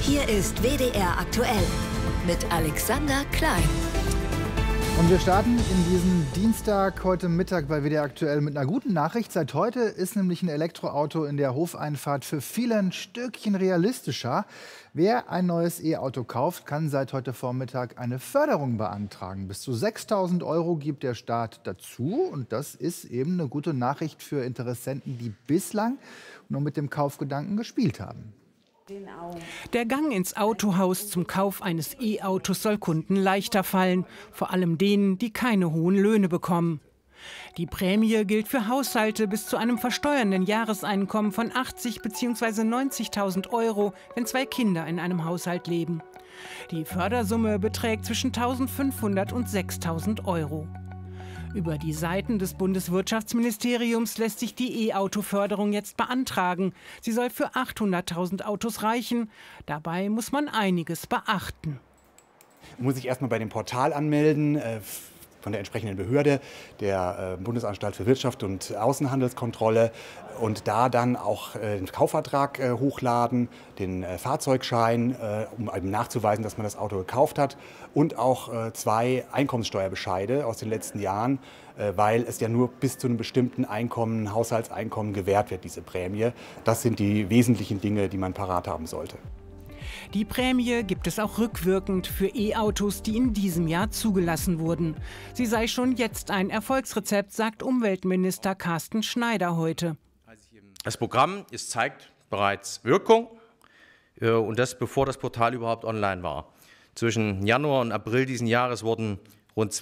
Hier ist WDR aktuell mit Alexander Klein. Und wir starten in diesem Dienstag heute Mittag bei WDR aktuell mit einer guten Nachricht. Seit heute ist nämlich ein Elektroauto in der Hofeinfahrt für viele ein Stückchen realistischer. Wer ein neues E-Auto kauft, kann seit heute Vormittag eine Förderung beantragen. Bis zu 6.000 € gibt der Staat dazu. Und das ist eben eine gute Nachricht für Interessenten, die bislang nur mit dem Kaufgedanken gespielt haben. Der Gang ins Autohaus zum Kauf eines E-Autos soll Kunden leichter fallen, vor allem denen, die keine hohen Löhne bekommen. Die Prämie gilt für Haushalte bis zu einem versteuernden Jahreseinkommen von 80.000 bzw. 90.000 €, wenn 2 Kinder in einem Haushalt leben. Die Fördersumme beträgt zwischen 1.500 und 6.000 €. Über die Seiten des Bundeswirtschaftsministeriums lässt sich die E-Auto-Förderung jetzt beantragen. Sie soll für 800.000 Autos reichen. Dabei muss man einiges beachten. Man muss sich erstmal bei dem Portal anmelden, von der entsprechenden Behörde, der Bundesanstalt für Wirtschaft und Außenhandelskontrolle, und da dann auch den Kaufvertrag hochladen, den Fahrzeugschein, um eben nachzuweisen, dass man das Auto gekauft hat, und auch 2 Einkommenssteuerbescheide aus den letzten Jahren, weil es ja nur bis zu einem bestimmten Einkommen, Haushaltseinkommen gewährt wird, diese Prämie. Das sind die wesentlichen Dinge, die man parat haben sollte. Die Prämie gibt es auch rückwirkend für E-Autos, die in diesem Jahr zugelassen wurden. Sie sei schon jetzt ein Erfolgsrezept, sagt Umweltminister Carsten Schneider heute. Das Programm zeigt bereits Wirkung, und das bevor das Portal überhaupt online war. Zwischen Januar und April diesen Jahres wurden rund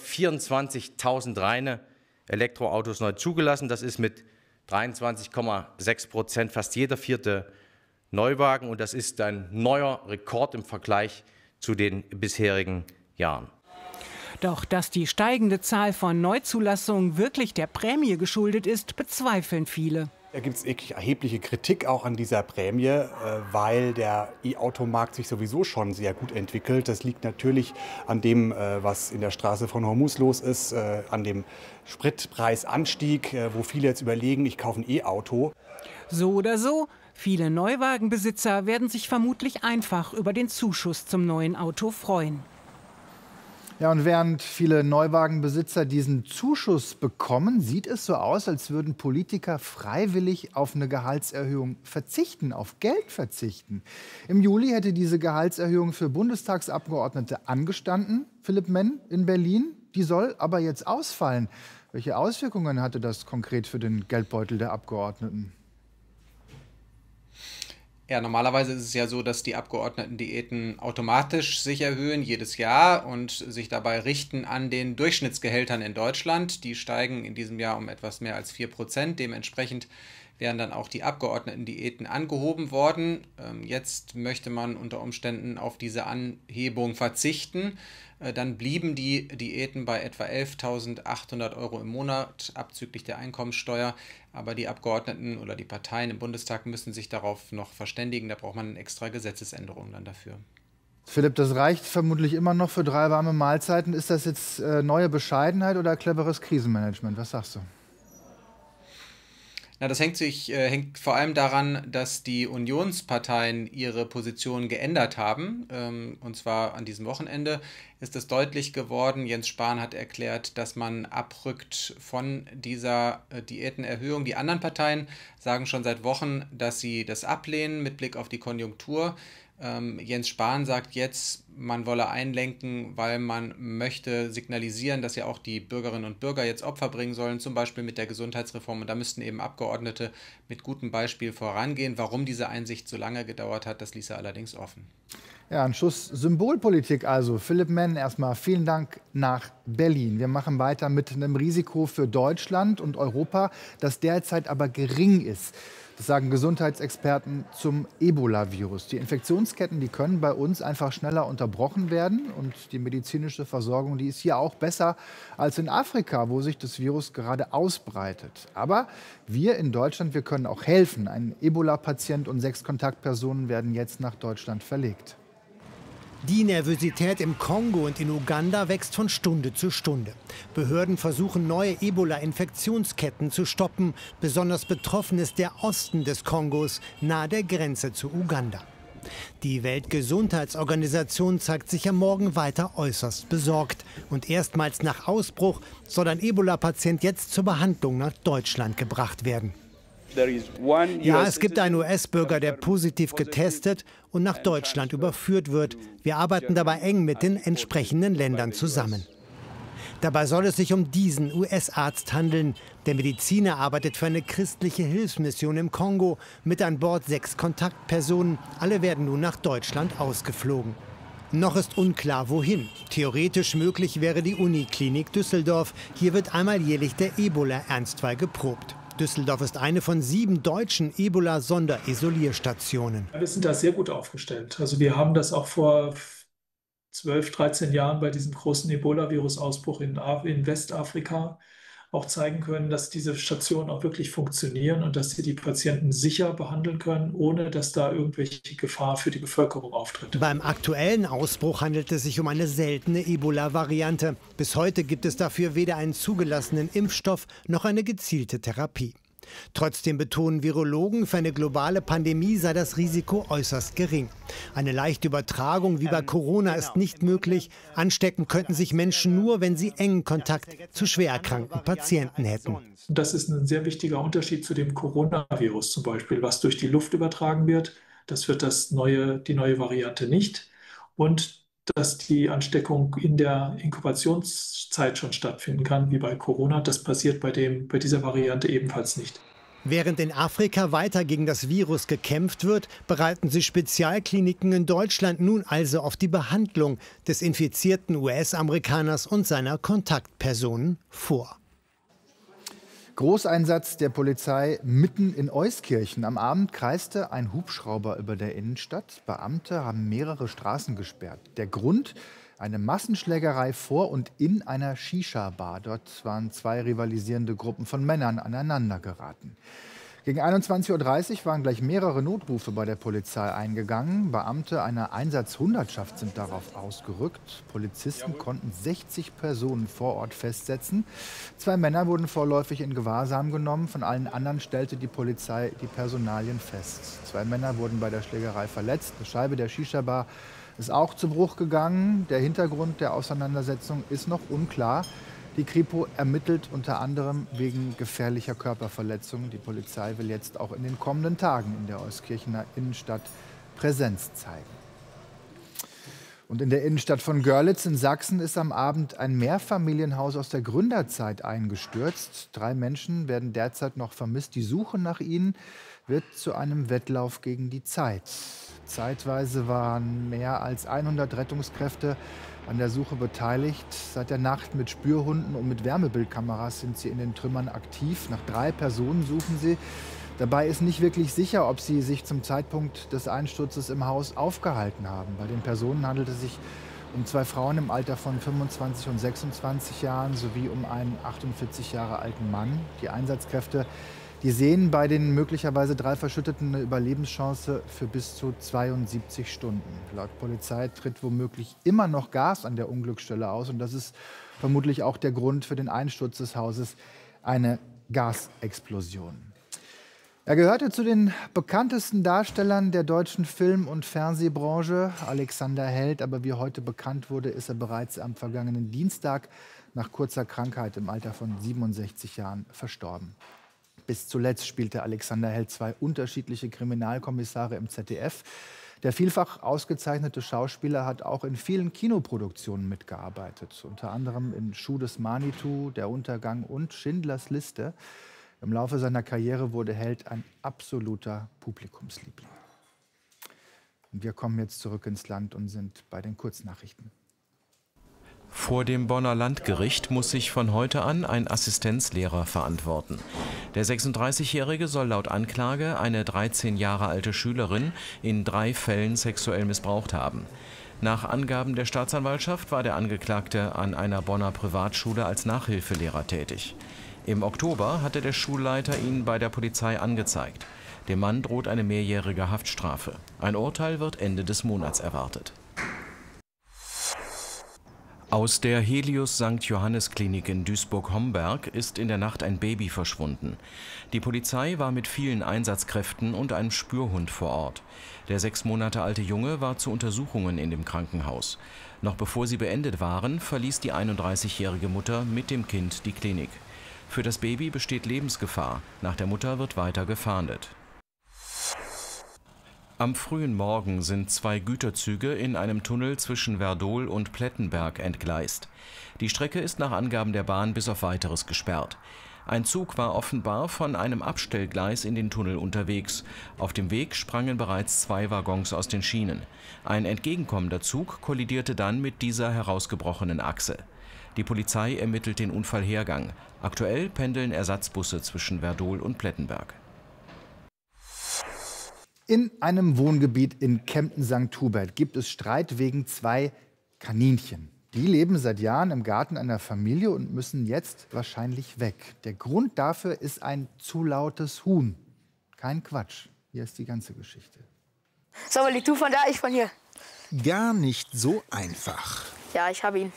224.000 reine Elektroautos neu zugelassen. Das ist mit 23,6% fast jeder 4. Neuwagen, und das ist ein neuer Rekord im Vergleich zu den bisherigen Jahren. Doch dass die steigende Zahl von Neuzulassungen wirklich der Prämie geschuldet ist, bezweifeln viele. Da gibt es wirklich erhebliche Kritik auch an dieser Prämie, weil der E-Auto-Markt sich sowieso schon sehr gut entwickelt. Das liegt natürlich an dem, was in der Straße von Hormuz los ist, an dem Spritpreisanstieg, wo viele jetzt überlegen, ich kaufe ein E-Auto. So oder so, viele Neuwagenbesitzer werden sich vermutlich einfach über den Zuschuss zum neuen Auto freuen. Ja, und während viele Neuwagenbesitzer diesen Zuschuss bekommen, sieht es so aus, als würden Politiker freiwillig auf eine Gehaltserhöhung verzichten, auf Geld verzichten. Im Juli hätte diese Gehaltserhöhung für Bundestagsabgeordnete angestanden, Philipp Menn in Berlin. Die soll aber jetzt ausfallen. Welche Auswirkungen hatte das konkret für den Geldbeutel der Abgeordneten? Ja, normalerweise ist es ja so, dass die Abgeordnetendiäten automatisch sich erhöhen jedes Jahr und sich dabei richten an den Durchschnittsgehältern in Deutschland. Die steigen in diesem Jahr um etwas mehr als 4%. Dementsprechend wären dann auch die Abgeordnetendiäten angehoben worden. Jetzt möchte man unter Umständen auf diese Anhebung verzichten. Dann blieben die Diäten bei etwa 11.800 € im Monat abzüglich der Einkommensteuer. Aber die Abgeordneten oder die Parteien im Bundestag müssen sich darauf noch verständigen. Da braucht man eine extra Gesetzesänderung dann dafür. Philipp, das reicht vermutlich immer noch für 3 warme Mahlzeiten. Ist das jetzt neue Bescheidenheit oder cleveres Krisenmanagement? Was sagst du? Na, das hängt vor allem daran, dass die Unionsparteien ihre Position geändert haben. Und zwar an diesem Wochenende ist es deutlich geworden. Jens Spahn hat erklärt, dass man abrückt von dieser Diätenerhöhung. Die anderen Parteien sagen schon seit Wochen, dass sie das ablehnen mit Blick auf die Konjunktur. Jens Spahn sagt jetzt, man wolle einlenken, weil man möchte signalisieren, dass ja auch die Bürgerinnen und Bürger jetzt Opfer bringen sollen, zum Beispiel mit der Gesundheitsreform. Und da müssten eben Abgeordnete mit gutem Beispiel vorangehen. Warum diese Einsicht so lange gedauert hat, das ließ er allerdings offen. Ja, ein Schuss Symbolpolitik also. Philipp Menn, erstmal vielen Dank nach Berlin. Wir machen weiter mit einem Risiko für Deutschland und Europa, das derzeit aber gering ist. Das sagen Gesundheitsexperten zum Ebola-Virus. Die Infektionsketten, die können bei uns einfach schneller unterbrochen werden. Und die medizinische Versorgung, die ist hier auch besser als in Afrika, wo sich das Virus gerade ausbreitet. Aber wir in Deutschland, wir können auch helfen. Ein Ebola-Patient und 6 Kontaktpersonen werden jetzt nach Deutschland verlegt. Die Nervosität im Kongo und in Uganda wächst von Stunde zu Stunde. Behörden versuchen, neue Ebola-Infektionsketten zu stoppen. Besonders betroffen ist der Osten des Kongos, nahe der Grenze zu Uganda. Die Weltgesundheitsorganisation zeigt sich am Morgen weiter äußerst besorgt. Und erstmals nach Ausbruch soll ein Ebola-Patient jetzt zur Behandlung nach Deutschland gebracht werden. Ja, es gibt einen US-Bürger, der positiv getestet und nach Deutschland überführt wird. Wir arbeiten dabei eng mit den entsprechenden Ländern zusammen. Dabei soll es sich um diesen US-Arzt handeln. Der Mediziner arbeitet für eine christliche Hilfsmission im Kongo. Mit an Bord 6 Kontaktpersonen. Alle werden nun nach Deutschland ausgeflogen. Noch ist unklar, wohin. Theoretisch möglich wäre die Uniklinik Düsseldorf. Hier wird einmal jährlich der Ebola-Ernstfall geprobt. Düsseldorf ist eine von 7 deutschen Ebola-Sonderisolierstationen. Wir sind da sehr gut aufgestellt. Also wir haben das auch vor 12, 13 Jahren bei diesem großen Ebola-Virus-Ausbruch in Westafrika auch zeigen können, dass diese Stationen auch wirklich funktionieren und dass sie die Patienten sicher behandeln können, ohne dass da irgendwelche Gefahr für die Bevölkerung auftritt. Beim aktuellen Ausbruch handelt es sich um eine seltene Ebola-Variante. Bis heute gibt es dafür weder einen zugelassenen Impfstoff noch eine gezielte Therapie. Trotzdem betonen Virologen, für eine globale Pandemie sei das Risiko äußerst gering. Eine leichte Übertragung wie bei Corona ist nicht möglich. Anstecken könnten sich Menschen nur, wenn sie engen Kontakt zu schwer erkrankten Patienten hätten. Das ist ein sehr wichtiger Unterschied zu dem Coronavirus zum Beispiel, was durch die Luft übertragen wird. Das wird die neue Variante nicht. Und dass die Ansteckung in der Inkubationszeit schon stattfinden kann, wie bei Corona. Das passiert bei dieser Variante ebenfalls nicht. Während in Afrika weiter gegen das Virus gekämpft wird, bereiten sich Spezialkliniken in Deutschland nun also auf die Behandlung des infizierten US-Amerikaners und seiner Kontaktpersonen vor. Großeinsatz der Polizei mitten in Euskirchen. Am Abend kreiste ein Hubschrauber über der Innenstadt. Beamte haben mehrere Straßen gesperrt. Der Grund? Eine Massenschlägerei vor und in einer Shisha-Bar. Dort waren 2 rivalisierende Gruppen von Männern aneinander geraten. Gegen 21:30 Uhr waren gleich mehrere Notrufe bei der Polizei eingegangen. Beamte einer Einsatzhundertschaft sind darauf ausgerückt. Polizisten konnten 60 Personen vor Ort festsetzen. 2 Männer wurden vorläufig in Gewahrsam genommen. Von allen anderen stellte die Polizei die Personalien fest. 2 Männer wurden bei der Schlägerei verletzt. Eine Scheibe der Shisha-Bar ist auch zu Bruch gegangen. Der Hintergrund der Auseinandersetzung ist noch unklar. Die Kripo ermittelt unter anderem wegen gefährlicher Körperverletzung. Die Polizei will jetzt auch in den kommenden Tagen in der Euskirchener Innenstadt Präsenz zeigen. Und in der Innenstadt von Görlitz in Sachsen ist am Abend ein Mehrfamilienhaus aus der Gründerzeit eingestürzt. 3 Menschen werden derzeit noch vermisst. Die Suche nach ihnen wird zu einem Wettlauf gegen die Zeit. Zeitweise waren mehr als 100 Rettungskräfte an der Suche beteiligt. Seit der Nacht mit Spürhunden und mit Wärmebildkameras sind sie in den Trümmern aktiv. Nach 3 Personen suchen sie. Dabei ist nicht wirklich sicher, ob sie sich zum Zeitpunkt des Einsturzes im Haus aufgehalten haben. Bei den Personen handelt es sich um 2 Frauen im Alter von 25 und 26 Jahren sowie um einen 48 Jahre alten Mann. Die Einsatzkräfte, die sehen bei den möglicherweise 3 Verschütteten eine Überlebenschance für bis zu 72 Stunden. Laut Polizei tritt womöglich immer noch Gas an der Unglücksstelle aus. Und das ist vermutlich auch der Grund für den Einsturz des Hauses, eine Gasexplosion. Er gehörte zu den bekanntesten Darstellern der deutschen Film- und Fernsehbranche, Alexander Held. Aber wie heute bekannt wurde, ist er bereits am vergangenen Dienstag nach kurzer Krankheit im Alter von 67 Jahren verstorben. Bis zuletzt spielte Alexander Held 2 unterschiedliche Kriminalkommissare im ZDF. Der vielfach ausgezeichnete Schauspieler hat auch in vielen Kinoproduktionen mitgearbeitet. Unter anderem in Schuh des Manitou, Der Untergang und Schindlers Liste. Im Laufe seiner Karriere wurde Held ein absoluter Publikumsliebling. Und wir kommen jetzt zurück ins Land und sind bei den Kurznachrichten. Vor dem Bonner Landgericht muss sich von heute an ein Assistenzlehrer verantworten. Der 36-Jährige soll laut Anklage eine 13 Jahre alte Schülerin in 3 Fällen sexuell missbraucht haben. Nach Angaben der Staatsanwaltschaft war der Angeklagte an einer Bonner Privatschule als Nachhilfelehrer tätig. Im Oktober hatte der Schulleiter ihn bei der Polizei angezeigt. Dem Mann droht eine mehrjährige Haftstrafe. Ein Urteil wird Ende des Monats erwartet. Aus der Helios St. Johannes Klinik in Duisburg-Homberg ist in der Nacht ein Baby verschwunden. Die Polizei war mit vielen Einsatzkräften und einem Spürhund vor Ort. Der 6 Monate alte Junge war zu Untersuchungen in dem Krankenhaus. Noch bevor sie beendet waren, verließ die 31-jährige Mutter mit dem Kind die Klinik. Für das Baby besteht Lebensgefahr. Nach der Mutter wird weiter gefahndet. Am frühen Morgen sind 2 Güterzüge in einem Tunnel zwischen Werdohl und Plettenberg entgleist. Die Strecke ist nach Angaben der Bahn bis auf Weiteres gesperrt. Ein Zug war offenbar von einem Abstellgleis in den Tunnel unterwegs. Auf dem Weg sprangen bereits 2 Waggons aus den Schienen. Ein entgegenkommender Zug kollidierte dann mit dieser herausgebrochenen Achse. Die Polizei ermittelt den Unfallhergang. Aktuell pendeln Ersatzbusse zwischen Werdohl und Plettenberg. In einem Wohngebiet in Kempten-St. Hubert gibt es Streit wegen 2 Kaninchen. Die leben seit Jahren im Garten einer Familie und müssen jetzt wahrscheinlich weg. Der Grund dafür ist ein zu lautes Huhn. Kein Quatsch. Hier ist die ganze Geschichte. So, Wally, du von da, ich von hier. Gar nicht so einfach. Ja, ich habe ihn.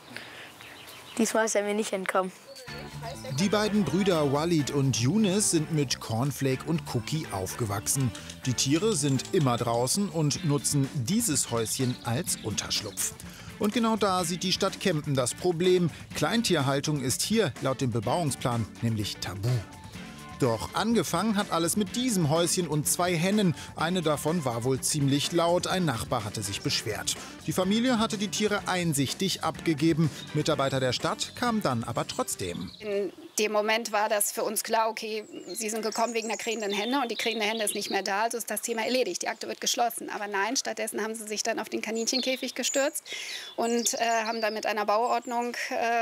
Diesmal ist er mir nicht entkommen. Die beiden Brüder Walid und Younes sind mit Cornflake und Cookie aufgewachsen. Die Tiere sind immer draußen und nutzen dieses Häuschen als Unterschlupf. Und genau da sieht die Stadt Kempten das Problem. Kleintierhaltung ist hier laut dem Bebauungsplan nämlich tabu. Doch angefangen hat alles mit diesem Häuschen und 2 Hennen. Eine davon war wohl ziemlich laut. Ein Nachbar hatte sich beschwert. Die Familie hatte die Tiere einsichtig abgegeben. Mitarbeiter der Stadt kamen dann aber trotzdem. In dem Moment war das für uns klar, okay, sie sind gekommen wegen der krähenden Henne und die krähende Henne ist nicht mehr da, also ist das Thema erledigt, die Akte wird geschlossen. Aber nein, stattdessen haben sie sich dann auf den Kaninchenkäfig gestürzt und haben dann mit einer Bauordnung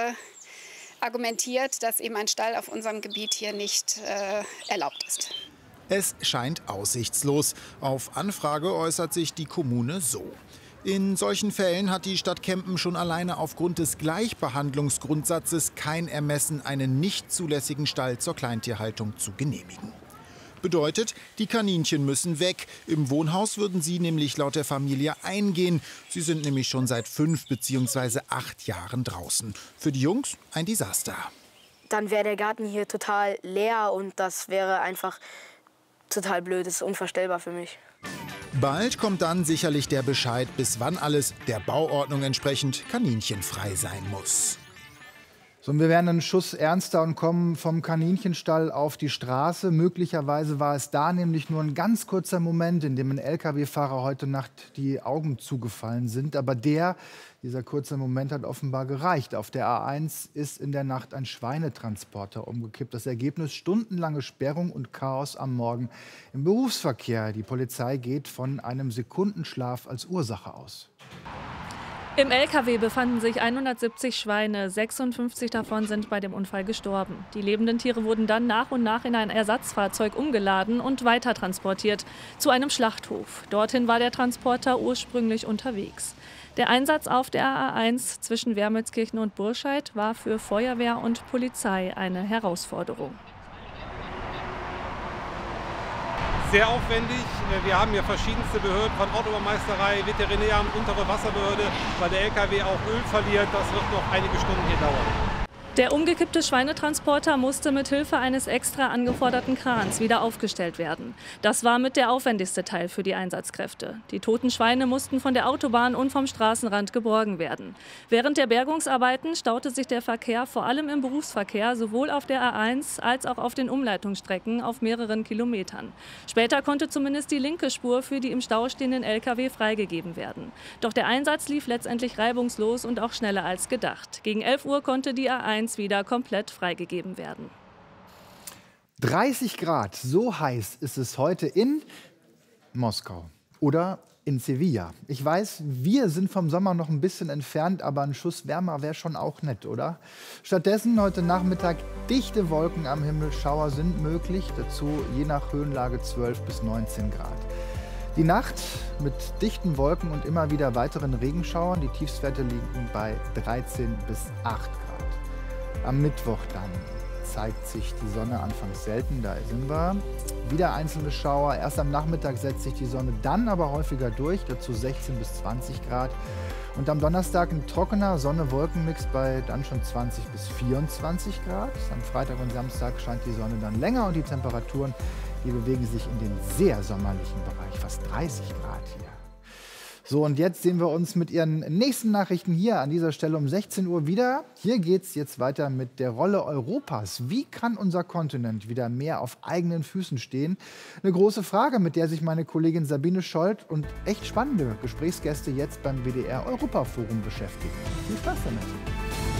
argumentiert, dass eben ein Stall auf unserem Gebiet hier nicht erlaubt ist. Es scheint aussichtslos. Auf Anfrage äußert sich die Kommune so. In solchen Fällen hat die Stadt Kempten schon alleine aufgrund des Gleichbehandlungsgrundsatzes kein Ermessen, einen nicht zulässigen Stall zur Kleintierhaltung zu genehmigen. Bedeutet, die Kaninchen müssen weg. Im Wohnhaus würden sie nämlich laut der Familie eingehen. Sie sind nämlich schon seit 5 bzw. 8 Jahren draußen. Für die Jungs ein Desaster. Dann wäre der Garten hier total leer und das wäre einfach total blöd. Das ist unvorstellbar für mich. Bald kommt dann sicherlich der Bescheid, bis wann alles der Bauordnung entsprechend kaninchenfrei sein muss. So, und wir werden einen Schuss ernster und kommen vom Kaninchenstall auf die Straße. Möglicherweise war es da nämlich nur ein ganz kurzer Moment, in dem ein Lkw-Fahrer heute Nacht die Augen zugefallen sind. Aber dieser kurze Moment hat offenbar gereicht. Auf der A1 ist in der Nacht ein Schweinetransporter umgekippt. Das Ergebnis: stundenlange Sperrung und Chaos am Morgen im Berufsverkehr. Die Polizei geht von einem Sekundenschlaf als Ursache aus. Im LKW befanden sich 170 Schweine, 56 davon sind bei dem Unfall gestorben. Die lebenden Tiere wurden dann nach und nach in ein Ersatzfahrzeug umgeladen und weitertransportiert zu einem Schlachthof. Dorthin war der Transporter ursprünglich unterwegs. Der Einsatz auf der A1 zwischen Wermelskirchen und Burscheid war für Feuerwehr und Polizei eine Herausforderung. Sehr aufwendig. Wir haben hier verschiedenste Behörden, von Autobahnmeisterei, Veterinäramt, untere Wasserbehörde, weil der LKW auch Öl verliert. Das wird noch einige Stunden hier dauern. Der umgekippte Schweinetransporter musste mit Hilfe eines extra angeforderten Krans wieder aufgestellt werden. Das war mit der aufwendigste Teil für die Einsatzkräfte. Die toten Schweine mussten von der Autobahn und vom Straßenrand geborgen werden. Während der Bergungsarbeiten staute sich der Verkehr vor allem im Berufsverkehr sowohl auf der A1 als auch auf den Umleitungsstrecken auf mehreren Kilometern. Später konnte zumindest die linke Spur für die im Stau stehenden Lkw freigegeben werden. Doch der Einsatz lief letztendlich reibungslos und auch schneller als gedacht. Gegen 11 Uhr konnte die A1 wieder komplett freigegeben werden. 30 Grad, so heiß ist es heute in Moskau oder in Sevilla. Ich weiß, wir sind vom Sommer noch ein bisschen entfernt, aber ein Schuss wärmer wäre schon auch nett, oder? Stattdessen heute Nachmittag dichte Wolken am Himmel, Schauer sind möglich, dazu je nach Höhenlage 12 bis 19 Grad. Die Nacht mit dichten Wolken und immer wieder weiteren Regenschauern, die Tiefstwerte liegen bei 13 bis 8 Grad. Am Mittwoch dann zeigt sich die Sonne anfangs selten. Da sind wir. Wieder einzelne Schauer. Erst am Nachmittag setzt sich die Sonne, dann aber häufiger durch. Dazu 16 bis 20 Grad. Und am Donnerstag ein trockener Sonne-Wolken-Mix bei dann schon 20 bis 24 Grad. Am Freitag und Samstag scheint die Sonne dann länger und die Temperaturen, die bewegen sich in den sehr sommerlichen Bereich, fast 30 Grad hier. So, und jetzt sehen wir uns mit Ihren nächsten Nachrichten hier an dieser Stelle um 16 Uhr wieder. Hier geht es jetzt weiter mit der Rolle Europas. Wie kann unser Kontinent wieder mehr auf eigenen Füßen stehen? Eine große Frage, mit der sich meine Kollegin Sabine Scholz und echt spannende Gesprächsgäste jetzt beim WDR Europaforum beschäftigen. Viel Spaß damit!